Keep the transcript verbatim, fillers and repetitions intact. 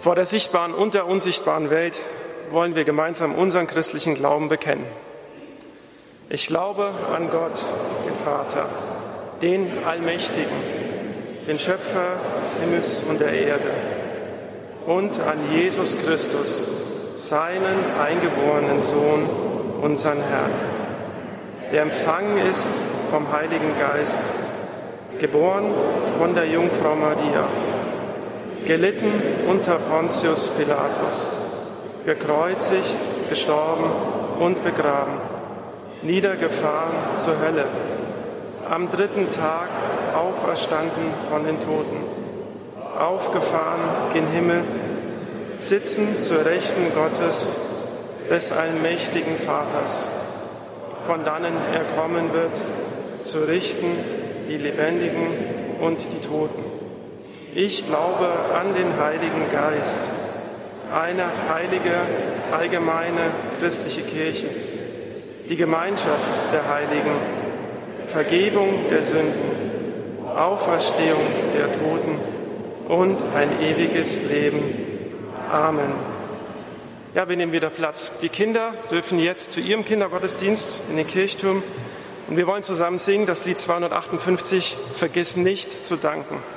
Vor der sichtbaren und der unsichtbaren Welt wollen wir gemeinsam unseren christlichen Glauben bekennen. Ich glaube an Gott, den Vater, den Allmächtigen, den Schöpfer des Himmels und der Erde, und an Jesus Christus, seinen eingeborenen Sohn, unseren Herrn, der empfangen ist vom Heiligen Geist, geboren von der Jungfrau Maria, gelitten unter Pontius Pilatus, gekreuzigt, gestorben und begraben, niedergefahren zur Hölle, am dritten Tag auferstanden von den Toten, aufgefahren gen Himmel, sitzen zur Rechten Gottes, des allmächtigen Vaters, von dannen er kommen wird, zu richten die Lebendigen und die Toten. Ich glaube an den Heiligen Geist, eine heilige, allgemeine christliche Kirche, die Gemeinschaft der Heiligen, Vergebung der Sünden, Auferstehung der Toten und ein ewiges Leben. Amen. Ja, wir nehmen wieder Platz. Die Kinder dürfen jetzt zu ihrem Kindergottesdienst in den Kirchturm und wir wollen zusammen singen das Lied zweihundertachtundfünfzig, Vergiss nicht zu danken.